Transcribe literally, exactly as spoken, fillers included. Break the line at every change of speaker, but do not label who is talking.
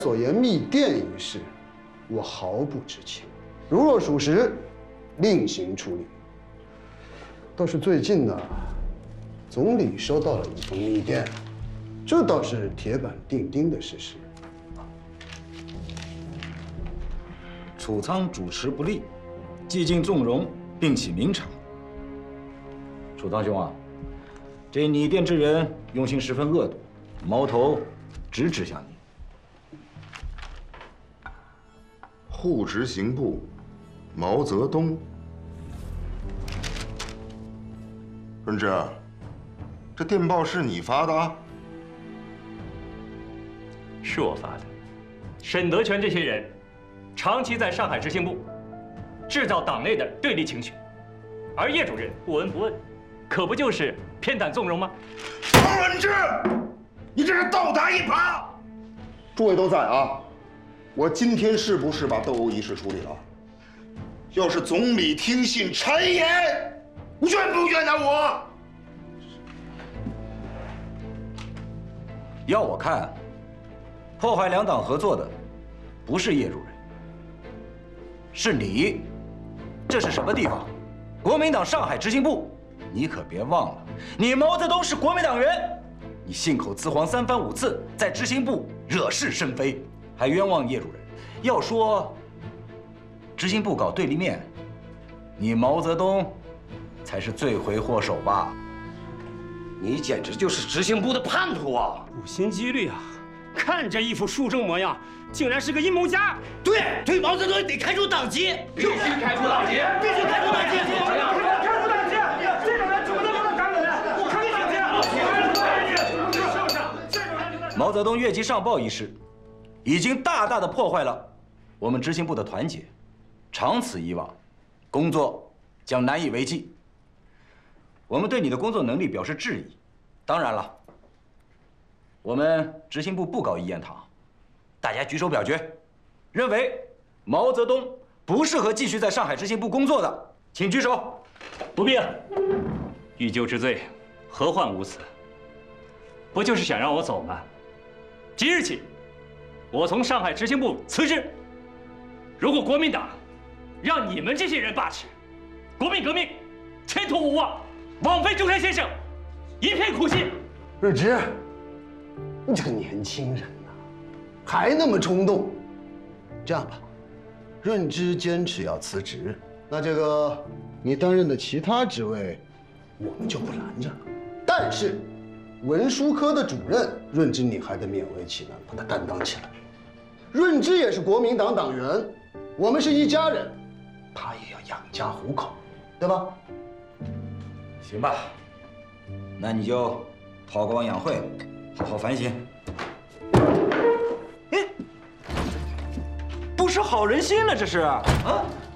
所言密电一事，我毫不知情。如若属实，另行处理。倒是最近呢，总理收到了一封密电，这倒是铁板钉钉的事实。
储仓主持不力，既尽纵容，并起明察。储仓兄啊，这拟电之人用心十分恶毒，矛头直指向你。
户执行部毛泽东，润之，这电报是你发的啊？
是我发的。沈德全这些人，长期在上海执行部制造党内的对立情绪，而叶主任不闻不问，可不就是偏袒纵容吗？
唐润之，你这是倒打一耙！诸位都在啊，我今天是不是把斗殴一事处理了？要是总理听信谗言，怨不怨难我？
要我看，破坏两党合作的不是叶主任，是你。这是什么地方？国民党上海执行部。你可别忘了，你毛泽东是国民党员。你信口雌黄三番五次，在执行部惹是生非，还冤枉叶主任。要说执行部搞对立面，你毛泽东才是罪魁祸首吧？
你简直就是执行部的叛徒啊！
处心积虑啊！看这一副书生模样，竟然是个阴谋家！
对，对毛泽东得开除党籍，
必须开除党籍，必须开除党籍！开除党籍！这种人怎么能让他当人？开除党籍！开除党籍！是不是？
毛泽东越级上报一事，已经大大的破坏了我们执行部的团结，长此以往，工作将难以为继。我们对你的工作能力表示质疑。当然了，我们执行部不搞一言堂，大家举手表决，认为毛泽东不适合继续在上海执行部工作的，请举手。
不必了，欲救之罪，何患无辞？不就是想让我走吗？即日起，我从上海执行部辞职。如果国民党让你们这些人把持，国民革命前途无望，枉费中山先生一片苦心。
润之，你这个年轻人呐、啊，还那么冲动。这样吧，润之坚持要辞职，那这个你担任的其他职位，我们就不拦着了。但是，文书科的主任润之，你还得勉为其难把他担当起来。润之也是国民党党员，我们是一家人，他也要养家糊口，对吧？
行吧，那你就韬光养晦，好好反省。哎，不识好人心了，这是啊？